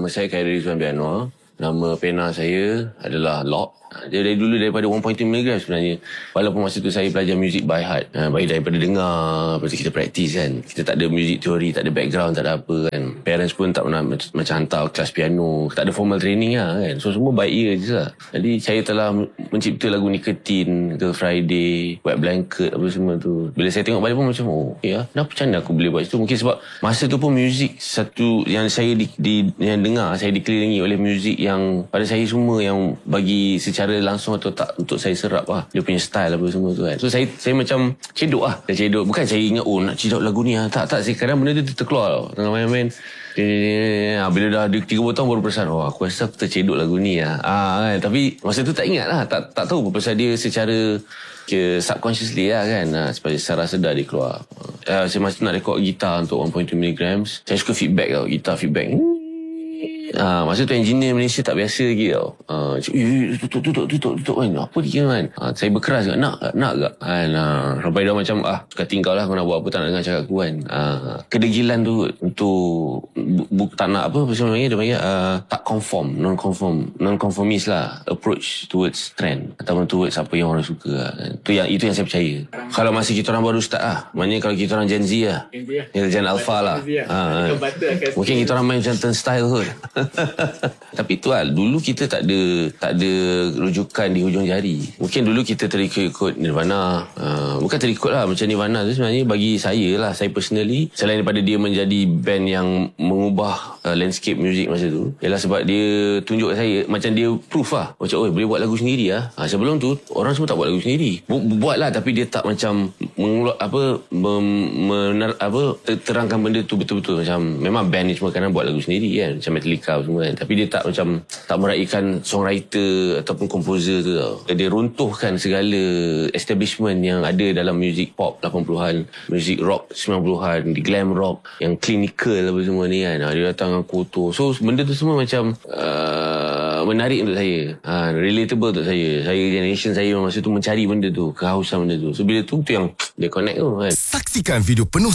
saya Khairi Rizwan Bianwar. Nama pena saya adalah Lock. Dia dari dulu daripada 1.2 mg sebenarnya. Walaupun masa tu saya belajar muzik by heart. Baik daripada dengar, lepas tu kita praktis kan. Kita tak ada muzik teori, tak ada background, tak ada apa kan. Parents pun tak pernah macam hantar kelas piano. Tak ada formal training lah kan. So semua by ear je lah. Jadi saya telah mencipta lagu Nicotine, Girl Friday, Wet Blanket, apa semua tu. Bila saya tengok balik pun macam, oh ya, kenapa macam mana aku boleh buat itu? Mungkin sebab masa tu pun muzik satu yang saya yang dengar, saya dikelilingi oleh muzik yang pada saya semua yang bagi secara langsung atau tak untuk saya serap lah. Dia punya style apa semua tu kan. So saya macam cedok lah. Saya cedok. Bukan saya ingat, oh nak cedok lagu ni lah. Tak. Saya kadang benda tu terkeluar tau. Tengah main-main. Bila dah 30 tahun baru perasan, oh aku rasa aku tercedok lagu ni lah. Kan. Tapi masa tu tak ingat lah. Tak tahu pasal dia secara subconsciously lah kan. Secara sedar dia keluar. Saya masih nak rekod gitar untuk 1.2 mg. Saya suka feedback tau. Gitar feedback. Masa tu engineer Malaysia tak biasa lagi tau. Tutup kan. Apa dia kan? Saya berkeras ke? Nak ke? Sampai dah macam, suka tinggal lah. Kau nak buat apa, tak nak dengar cakap aku kan. Kedegilan tu untuk tak nak apa sebenarnya dia panggil tak conform, non-conformist lah approach towards trend ataupun towards apa yang orang suka lah. Itu yang saya percaya. Kalau masih kita orang baru start lah, maknanya kalau kita orang Gen Z lah, Gen Alpha lah, mungkin kita orang main macam turn style kot. Tapi tu lah, dulu kita tak ada rujukan di hujung jari. Mungkin dulu kita terikut Nirvana. Bukan terikut lah, macam Nirvana tu sebenarnya bagi saya lah, saya personally, selain daripada dia menjadi band yang mengubah landscape muzik masa tu, ialah sebab dia tunjuk saya, macam dia proof lah, macam boleh buat lagu sendiri lah. Sebelum tu orang semua tak buat lagu sendiri. Buat lah, tapi dia tak macam terangkan benda tu betul-betul. Macam memang band ni cuma kadang buat lagu sendiri kan, macam Metallica semua kan. Tapi dia tak macam, tak meraihkan songwriter ataupun komposer tu tau. Dia runtuhkan segala establishment yang ada dalam muzik pop 80-an, muzik rock 90-an, di glam rock yang clinical apa semua ni kan. Dia datang dengan kotor. So benda tu semua macam menarik untuk saya, relatable untuk saya. Generation saya masa tu mencari benda tu, kehausan benda tu. So bila tu yang dia connect tu kan. Saksikan video penuh